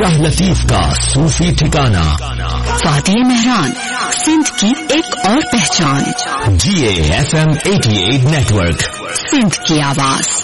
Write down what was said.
शाह लतीफ का सूफी ठिकाना। फातिह महरान, सिंध की एक और पहचान। GAFM 88 नेटवर्क, सिंध की आवाज।